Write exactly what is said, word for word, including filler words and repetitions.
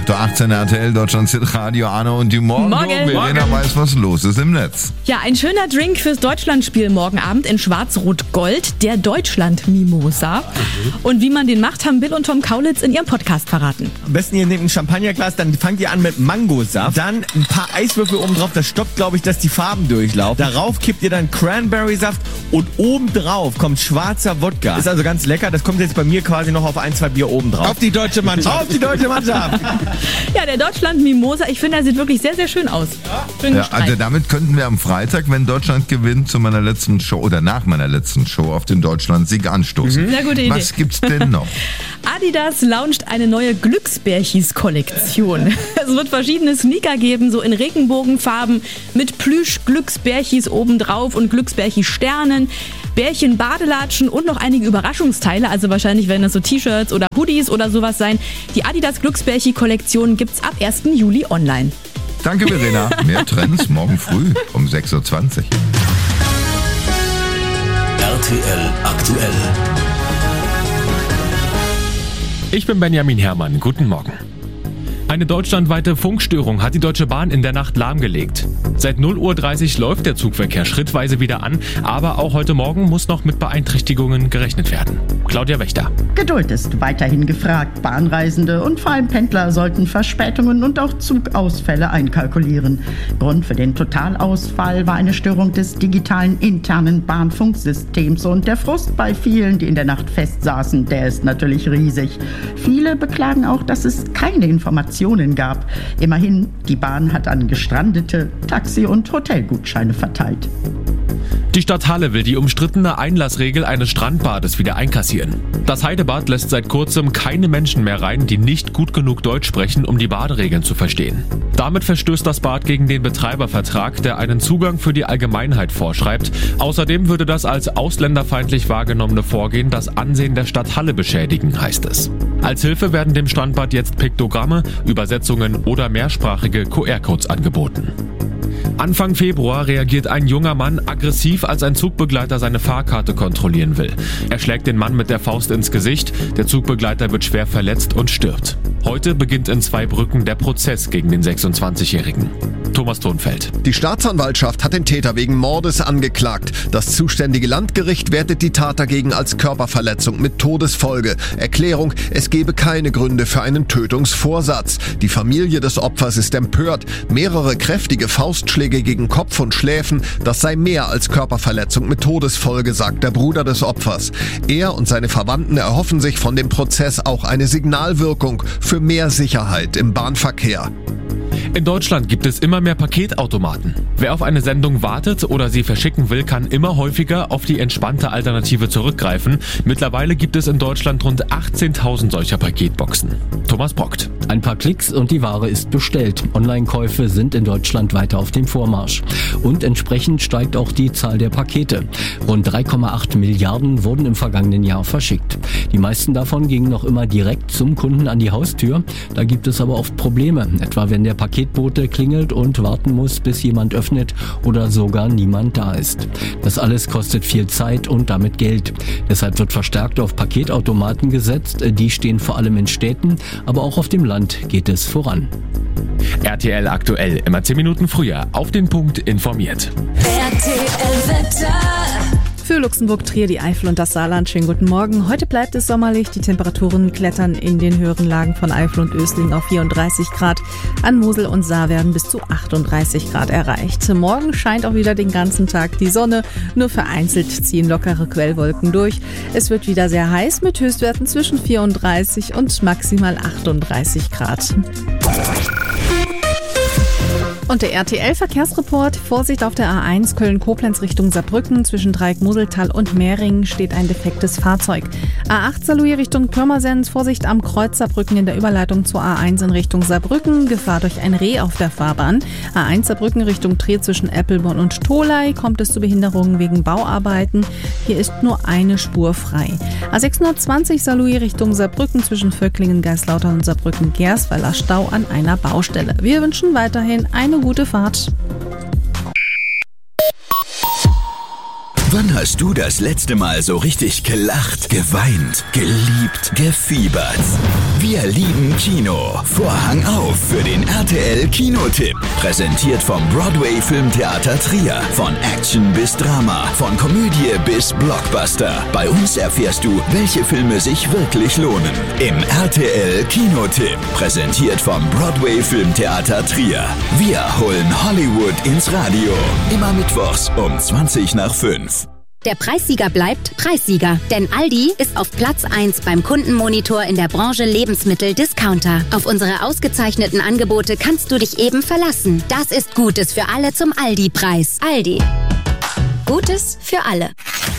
acht Uhr achtzehn R T L, Deutschlands Hitradio, Arno und die Morgen. Morgen. Verena Morgen. weiß, was los ist im Netz. Ja, ein schöner Drink fürs Deutschlandspiel morgen Abend in Schwarz-Rot-Gold, der Deutschland-Mimosa. Und wie man den macht, haben Bill und Tom Kaulitz in ihrem Podcast verraten. Am besten ihr nehmt ein Champagnerglas, dann fangt ihr an mit Mangosaft, dann ein paar Eiswürfel oben drauf, das stoppt, glaube ich, dass die Farben durchlaufen. Darauf kippt ihr dann Cranberry-Saft und oben drauf kommt schwarzer Wodka. Ist also ganz lecker, das kommt jetzt bei mir quasi noch auf ein, zwei Bier oben drauf. Auf die deutsche Mannschaft. Auf die deutsche Mannschaft. Ja, der Deutschland-Mimosa, ich finde, er sieht wirklich sehr, sehr schön aus. Schön Ja, gestreift. also damit könnten wir am Freitag, wenn Deutschland gewinnt, zu meiner letzten Show oder nach meiner letzten Show auf den Deutschland-Sieg anstoßen. Sehr gute Idee. Was gibt's denn noch? Adidas launcht eine neue Glücksbärchis-Kollektion. Es wird verschiedene Sneaker geben, so in Regenbogenfarben mit Plüsch-Glücksbärchis obendrauf und Glücksbärchis-Sternen, Bärchen-Badelatschen und noch einige Überraschungsteile. Also wahrscheinlich werden das so T-Shirts oder Hoodies oder sowas sein. Die Adidas Glücksbärchi-Kollektion gibt's ab ersten Juli online. Danke, Verena. Mehr Trends morgen früh um sechs Uhr zwanzig. R T L aktuell. Ich bin Benjamin Herrmann. Guten Morgen. Eine deutschlandweite Funkstörung hat die Deutsche Bahn in der Nacht lahmgelegt. Seit null Uhr dreißig läuft der Zugverkehr schrittweise wieder an, aber auch heute Morgen muss noch mit Beeinträchtigungen gerechnet werden. Claudia Wächter. Geduld ist weiterhin gefragt. Bahnreisende und vor allem Pendler sollten Verspätungen und auch Zugausfälle einkalkulieren. Grund für den Totalausfall war eine Störung des digitalen internen Bahnfunksystems und der Frust bei vielen, die in der Nacht festsaßen, der ist natürlich riesig. Viele beklagen auch, dass es keine Informationen gab. Immerhin, die Bahn hat an Gestrandete Taxi- und Hotelgutscheine verteilt. Die Stadt Halle will die umstrittene Einlassregel eines Strandbades wieder einkassieren. Das Heidebad lässt seit kurzem keine Menschen mehr rein, die nicht gut genug Deutsch sprechen, um die Baderegeln zu verstehen. Damit verstößt das Bad gegen den Betreibervertrag, der einen Zugang für die Allgemeinheit vorschreibt. Außerdem würde das als ausländerfeindlich wahrgenommene Vorgehen das Ansehen der Stadt Halle beschädigen, heißt es. Als Hilfe werden dem Strandbad jetzt Piktogramme, Übersetzungen oder mehrsprachige Q R-Codes angeboten. Anfang Februar reagiert ein junger Mann aggressiv, als ein Zugbegleiter seine Fahrkarte kontrollieren will. Er schlägt den Mann mit der Faust ins Gesicht, der Zugbegleiter wird schwer verletzt und stirbt. Heute beginnt in Zweibrücken der Prozess gegen den sechsundzwanzigjährigen. Thomas Thonfeld. Die Staatsanwaltschaft hat den Täter wegen Mordes angeklagt. Das zuständige Landgericht wertet die Tat dagegen als Körperverletzung mit Todesfolge. Erklärung, es gebe keine Gründe für einen Tötungsvorsatz. Die Familie des Opfers ist empört. Mehrere kräftige Faustschläge gegen Kopf und Schläfen, das sei mehr als Körperverletzung mit Todesfolge, sagt der Bruder des Opfers. Er und seine Verwandten erhoffen sich von dem Prozess auch eine Signalwirkung für mehr Sicherheit im Bahnverkehr. In Deutschland gibt es immer mehr Paketautomaten. Wer auf eine Sendung wartet oder sie verschicken will, kann immer häufiger auf die entspannte Alternative zurückgreifen. Mittlerweile gibt es in Deutschland rund achtzehntausend solcher Paketboxen. Thomas Brockt. Ein paar Klicks und die Ware ist bestellt. Online-Käufe sind in Deutschland weiter auf dem Vormarsch. Und entsprechend steigt auch die Zahl der Pakete. Rund drei Komma acht Milliarden wurden im vergangenen Jahr verschickt. Die meisten davon gingen noch immer direkt zum Kunden an die Haustür. Da gibt es aber oft Probleme, etwa wenn der Paketbote klingelt und warten muss, bis jemand öffnet oder sogar niemand da ist. Das alles kostet viel Zeit und damit Geld. Deshalb wird verstärkt auf Paketautomaten gesetzt. Die stehen vor allem in Städten, aber auch auf dem Land geht es voran. R T L aktuell, immer zehn Minuten früher, auf den Punkt informiert. R T L-Wetter. Für Luxemburg, Trier, die Eifel und das Saarland. Schönen guten Morgen. Heute bleibt es sommerlich. Die Temperaturen klettern in den höheren Lagen von Eifel und Ösling auf vierunddreißig Grad. An Mosel und Saar werden bis zu achtunddreißig Grad erreicht. Morgen scheint auch wieder den ganzen Tag die Sonne. Nur vereinzelt ziehen lockere Quellwolken durch. Es wird wieder sehr heiß mit Höchstwerten zwischen vierunddreißig und maximal achtunddreißig Grad. Und der R T L-Verkehrsreport. Vorsicht auf der A eins Köln-Koblenz Richtung Saarbrücken. Zwischen Dreieck-Moseltal und Mehringen steht ein defektes Fahrzeug. A acht Saarlouis Richtung Pirmasens. Vorsicht am Kreuz Saarbrücken in der Überleitung zur A eins in Richtung Saarbrücken. Gefahr durch ein Reh auf der Fahrbahn. A eins Saarbrücken Richtung Trier zwischen Eppelborn und Tholey. Kommt es zu Behinderungen wegen Bauarbeiten. Hier ist nur eine Spur frei. A sechshundertzwanzig Saarlouis Richtung Saarbrücken zwischen Völklingen, Geislautern und Saarbrücken-Gersweiler Stau an einer Baustelle. Wir wünschen weiterhin eine gute Fahrt. Wann hast du das letzte Mal so richtig gelacht, geweint, geliebt, gefiebert? Wir lieben Kino. Vorhang auf für den R T L Kinotipp. Präsentiert vom Broadway Filmtheater Trier. Von Action bis Drama, von Komödie bis Blockbuster. Bei uns erfährst du, welche Filme sich wirklich lohnen. Im R T L Kinotipp. Präsentiert vom Broadway Filmtheater Trier. Wir holen Hollywood ins Radio. Immer mittwochs um zwanzig nach fünf. Der Preissieger bleibt Preissieger, denn Aldi ist auf Platz eins beim Kundenmonitor in der Branche Lebensmittel-Discounter. Auf unsere ausgezeichneten Angebote kannst du dich eben verlassen. Das ist Gutes für alle zum Aldi-Preis. Aldi. Gutes für alle.